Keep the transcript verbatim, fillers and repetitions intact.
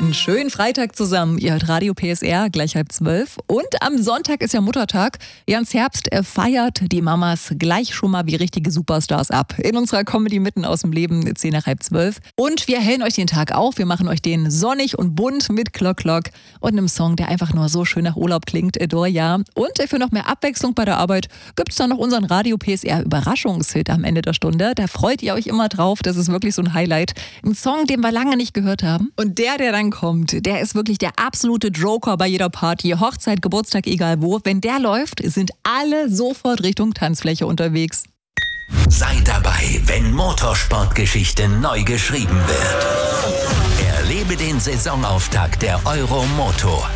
Einen schönen Freitag zusammen. Ihr hört Radio P S R, gleich halb zwölf. Und am Sonntag ist ja Muttertag. Jans Herbst feiert die Mamas gleich schon mal wie richtige Superstars ab. In unserer Comedy mitten aus dem Leben, zehn nach halb zwölf. Und wir hellen euch den Tag auf. Wir machen euch den sonnig und bunt mit Clock Clock und einem Song, der einfach nur so schön nach Urlaub klingt. Adore ja. Und für noch mehr Abwechslung bei der Arbeit gibt es dann noch unseren Radio P S R Überraschungshit am Ende der Stunde. Da freut ihr euch immer drauf. Das ist wirklich so ein Highlight. Ein Song, den wir lange nicht gehört haben. Und der, der dann kommt, der ist wirklich der absolute Joker bei jeder Party, Hochzeit, Geburtstag, egal wo. Wenn der läuft, sind alle sofort Richtung Tanzfläche unterwegs. Sei dabei, wenn Motorsportgeschichte neu geschrieben wird. Erlebe den Saisonauftakt der Euromoto